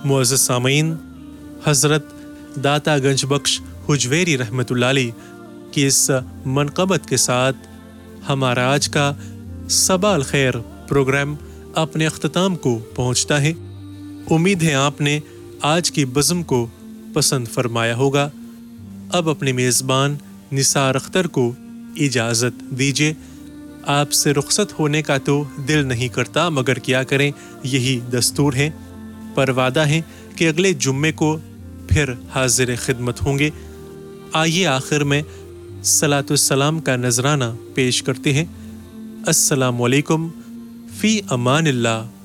मुअज़्ज़ज़ सामीन, हज़रत दाता गंज बख्श हुजवेरी रहमतुल्लाह अलैह की इस मनक़बत के साथ हमारा आज का सबा अल खैर प्रोग्राम अपने अख्ताम को पहुँचता है। उम्मीद है आपने आज की बज़्म को पसंद फरमाया होगा। अब अपने मेज़बान निसार अख्तर को इजाज़त दीजिए। आपसे रुखसत होने का तो दिल नहीं करता, मगर क्या करें, यही दस्तूर है। पर वादा है कि अगले जुम्मे को फिर हाजिर खिदमत होंगे। आइए आखिर में सलातुस्सलाम का नजराना पेश करते हैं। अस्सलामु अलैकुम फ़ी अमानिल्लाह।